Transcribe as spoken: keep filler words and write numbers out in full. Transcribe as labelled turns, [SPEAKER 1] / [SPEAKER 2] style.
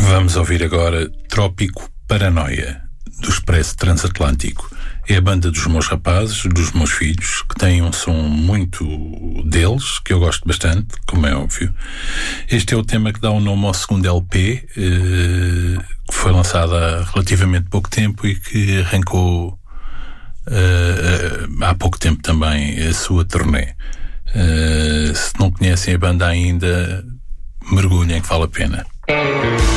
[SPEAKER 1] Vamos ouvir agora Trópico Paranoia, do Expresso Transatlântico. É a banda dos meus rapazes, dos meus filhos, que tem um som muito deles, que eu gosto bastante, como é óbvio. Este é o tema que dá o nome ao segundo L P, eh, que foi lançado há relativamente pouco tempo e que arrancou eh, há pouco tempo também a sua turnê. Eh, se não conhecem a banda ainda, mergulhem, que vale a pena.